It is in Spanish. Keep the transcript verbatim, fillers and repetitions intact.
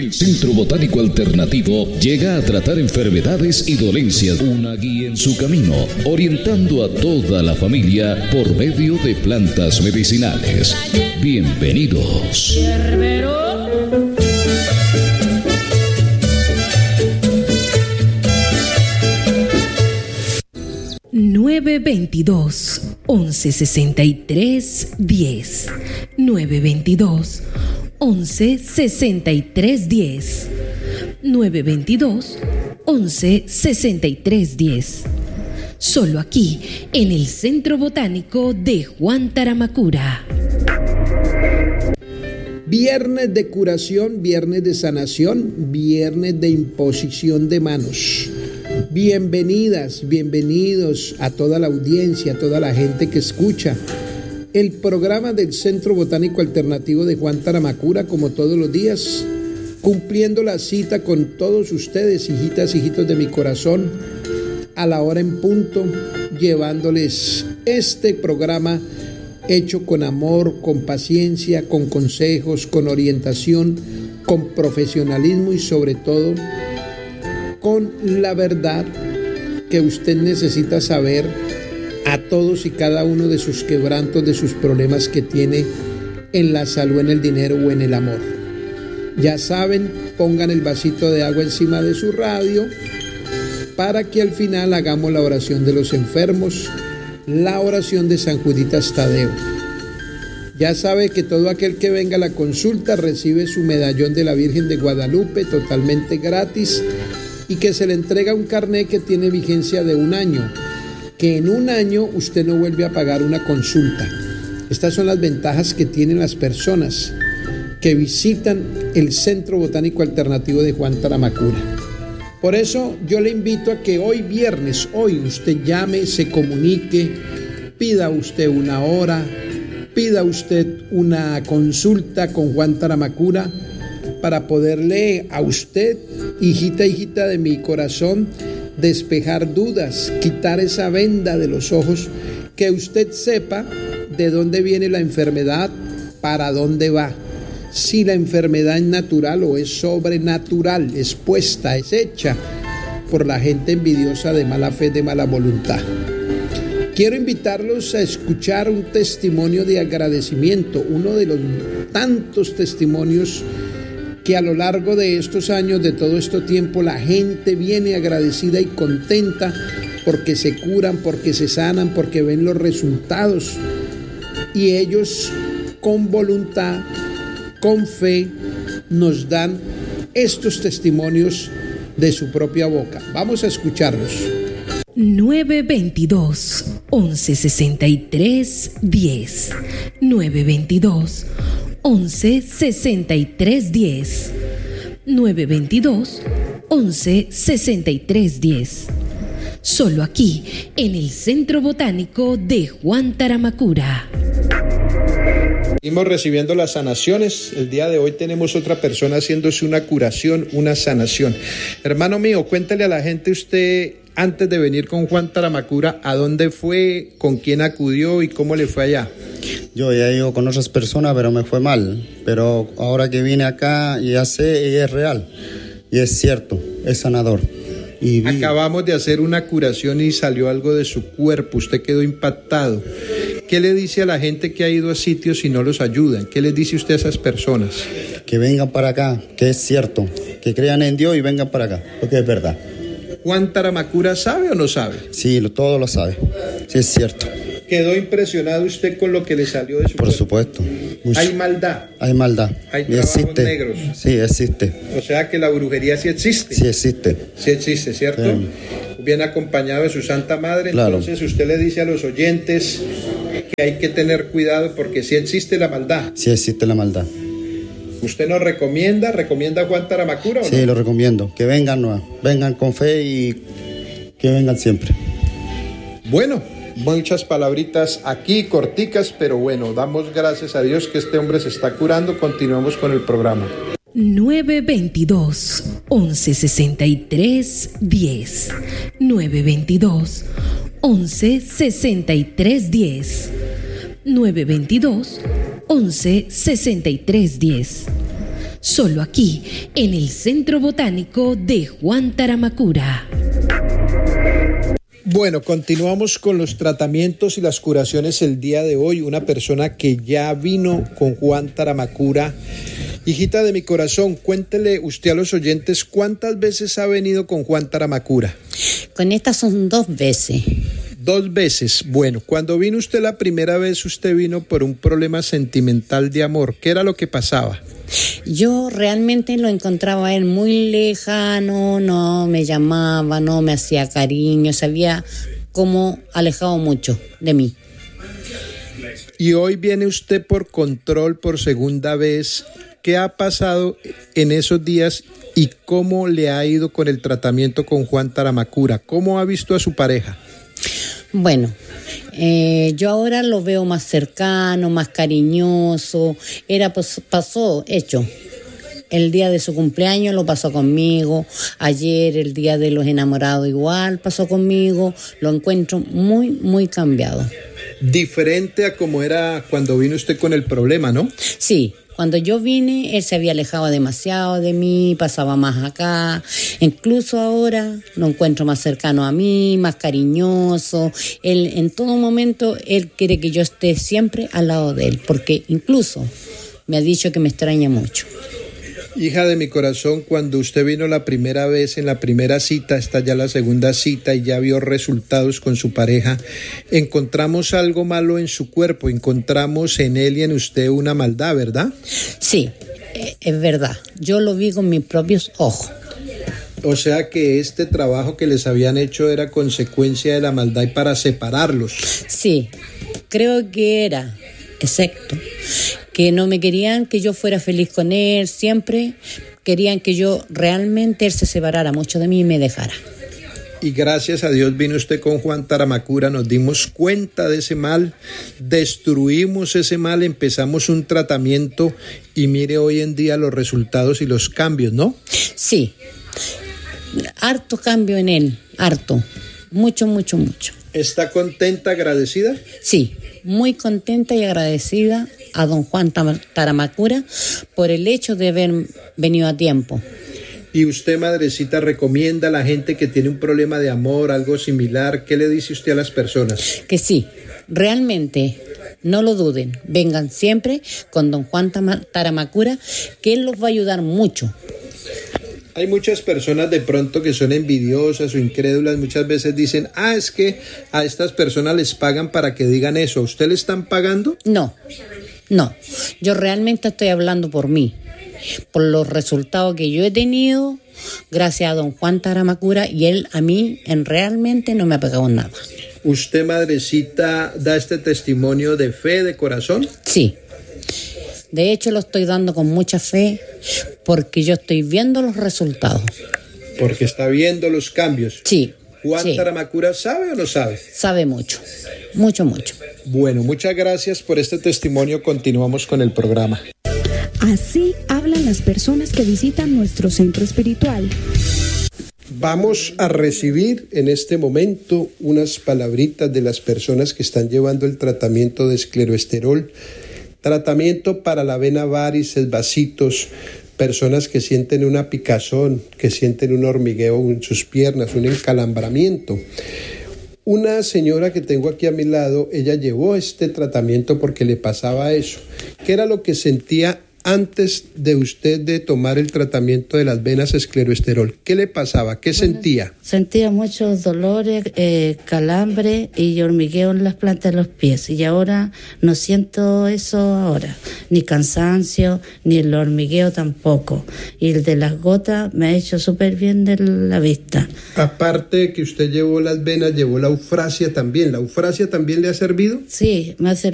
El Centro Botánico Alternativo llega a tratar enfermedades y dolencias, una guía en su camino, orientando a toda la familia por medio de plantas medicinales. Bienvenidos. nueve veintidós, once sesenta y tres, diez. nueve veintidós, once sesenta y tres, diez. nueve veintidós, once sesenta y tres, diez. Solo aquí, en el Centro Botánico de Juan Taramacura. Viernes de curación, viernes de sanación, viernes de imposición de manos. Bienvenidas, bienvenidos a toda la audiencia, a toda la gente que escucha el programa del Centro Botánico Alternativo de Juan Taramacura, como todos los días, cumpliendo la cita con todos ustedes, hijitas, hijitos de mi corazón, a la hora en punto, llevándoles este programa hecho con amor, con paciencia, con consejos, con orientación, con profesionalismo y sobre todo con la verdad que usted necesita saber a todos y cada uno de sus quebrantos, de sus problemas que tiene en la salud, en el dinero o en el amor. Ya saben, pongan el vasito de agua encima de su radio para que al final hagamos la oración de los enfermos, la oración de San Juditas Tadeo. Ya sabe que todo aquel que venga a la consulta recibe su medallón de la Virgen de Guadalupe totalmente gratis y que se le entrega un carnet que tiene vigencia de un año, que en un año usted no vuelve a pagar una consulta. Estas son las ventajas que tienen las personas que visitan el Centro Botánico Alternativo de Juan Taramacura. Por eso yo le invito a que hoy viernes, hoy usted llame, se comunique, pida usted una hora, pida usted una consulta con Juan Taramacura para poderle a usted, hijita, hijita de mi corazón, despejar dudas, quitar esa venda de los ojos, que usted sepa de dónde viene la enfermedad, para dónde va, si la enfermedad es natural o es sobrenatural, es puesta, es hecha por la gente envidiosa de mala fe, de mala voluntad. Quiero invitarlos a escuchar un testimonio de agradecimiento, uno de los tantos testimonios que a lo largo de estos años, de todo este tiempo, la gente viene agradecida y contenta porque se curan, porque se sanan, porque ven los resultados. Y ellos con voluntad, con fe, nos dan estos testimonios de su propia boca. Vamos a escucharlos. nueve veintidós, once sesenta y tres, diez. nueve veintidós, once sesenta y tres, diez. nueve veintidós, once sesenta y tres, diez. Solo aquí, en el Centro Botánico de Juan Taramacura. Seguimos recibiendo las sanaciones. El día de hoy tenemos otra persona haciéndose una curación, una sanación. Hermano mío, cuéntale a la gente usted, antes de venir con Juan Taramacura, ¿a dónde fue, con quién acudió y cómo le fue allá? Yo ya he ido con otras personas, pero me fue mal. Pero ahora que vine acá, ya sé, y es real. Y es cierto, es sanador. Y vi... Acabamos de hacer una curación y salió algo de su cuerpo. Usted quedó impactado. ¿Qué le dice a la gente que ha ido a sitios y no los ayudan? ¿Qué les dice usted a esas personas? Que vengan para acá, que es cierto. Que crean en Dios y vengan para acá, porque es verdad. ¿Juan Taramacura sabe o no sabe? Sí, todo lo sabe. Sí, es cierto. ¿Quedó impresionado usted con lo que le salió de su Por cuerpo? supuesto. Mucho. ¿Hay maldad? Hay maldad. ¿Hay y trabajos existe. negros? Sí, existe. O sea que la brujería sí existe. Sí existe. Sí existe, ¿cierto? Sí. Bien acompañado de su Santa Madre. Claro. Entonces usted le dice a los oyentes que hay que tener cuidado porque sí existe la maldad. Sí existe la maldad. ¿Usted nos recomienda? ¿Recomienda a Juan Taramacura o sí, no? Sí, lo recomiendo. Que vengan, no, vengan con fe y que vengan siempre. Bueno, muchas palabritas aquí, corticas, pero bueno, damos gracias a Dios que este hombre se está curando. Continuamos con el programa. nueve veintidós, once sesenta y tres, diez. nueve veintidós, once sesenta y tres, diez. nueve veintidós, once sesenta y tres, diez. solo aquí, en el Centro Botánico de Juan Taramacura. Bueno, continuamos con los tratamientos y las curaciones el día de hoy. Una persona que ya vino con Juan Taramacura. Hijita de mi corazón, cuéntele usted a los oyentes cuántas veces ha venido con Juan Taramacura. Con estas son dos veces. Dos veces. Bueno, cuando vino usted la primera vez, usted vino por un problema sentimental de amor. ¿Qué era lo que pasaba? Yo realmente lo encontraba a él muy lejano, no me llamaba, no me hacía cariño, se había como alejado mucho de mí. Y hoy viene usted por control por segunda vez. ¿Qué ha pasado en esos días y cómo le ha ido con el tratamiento con Juan Taramacura? ¿Cómo ha visto a su pareja? Bueno, eh, yo ahora lo veo más cercano, más cariñoso. Era pues, pasó, hecho. El día de su cumpleaños lo pasó conmigo. Ayer, el día de los enamorados, igual pasó conmigo. Lo encuentro muy, muy cambiado. Diferente a como era cuando vino usted con el problema, ¿no? Sí. Cuando yo vine, él se había alejado demasiado de mí, pasaba más acá. Incluso ahora lo encuentro más cercano a mí, más cariñoso. Él, en todo momento, él quiere que yo esté siempre al lado de él, porque incluso me ha dicho que me extraña mucho. Hija de mi corazón, cuando usted vino la primera vez en la primera cita, está ya la segunda cita y ya vio resultados con su pareja, encontramos algo malo en su cuerpo, encontramos en él y en usted una maldad, ¿verdad? Sí, es verdad, yo lo vi con mis propios ojos. O sea que este trabajo que les habían hecho era consecuencia de la maldad y para separarlos. Sí, creo que era, exacto. Que no me querían que yo fuera feliz con él, siempre querían que yo realmente él se separara mucho de mí y me dejara. Y gracias a Dios vino usted con Juan Taramacura, nos dimos cuenta de ese mal, destruimos ese mal, empezamos un tratamiento y mire hoy en día los resultados y los cambios, ¿no? Sí, harto cambio en él, harto, mucho, mucho, mucho. ¿Está contenta, agradecida? Sí, muy contenta y agradecida a don Juan Taramacura por el hecho de haber venido a tiempo. ¿Y usted, madrecita, recomienda a la gente que tiene un problema de amor, algo similar? ¿Qué le dice usted a las personas? Que sí, realmente, no lo duden, vengan siempre con don Juan Taramacura, que él los va a ayudar mucho. Hay muchas personas de pronto que son envidiosas o incrédulas, muchas veces dicen, ah, es que a estas personas les pagan para que digan eso. ¿A usted le están pagando? No, no, yo realmente estoy hablando por mí, por los resultados que yo he tenido gracias a don Juan Taramacura y él a mí en realmente no me ha pagado nada. ¿Usted, madrecita, da este testimonio de fe, de corazón? Sí. De hecho, lo estoy dando con mucha fe porque yo estoy viendo los resultados. Porque está viendo los cambios. Sí. ¿Juan sí. Taramacura sabe o no sabe? Sabe mucho, mucho, mucho. Bueno, muchas gracias por este testimonio. Continuamos con el programa. Así hablan las personas que visitan nuestro centro espiritual. Vamos a recibir en este momento unas palabritas de las personas que están llevando el tratamiento de escleroesterol. Tratamiento para la vena varices, vasitos, personas que sienten una picazón, que sienten un hormigueo en sus piernas, un encalambramiento. Una señora que tengo aquí a mi lado, ella llevó este tratamiento porque le pasaba eso. ¿Qué era lo que sentía antes de usted de tomar el tratamiento de las venas escleroesterol? ¿Qué le pasaba? ¿Qué bueno, sentía? Sentía muchos dolores, eh, calambre y hormigueo en las plantas de los pies. Y ahora no siento eso ahora. Ni cansancio, ni el hormigueo tampoco. Y el de las gotas me ha hecho súper bien de la vista. Aparte de que usted llevó las venas, llevó la eufrasia también. ¿La eufrasia también le ha servido? Sí, me ha servido.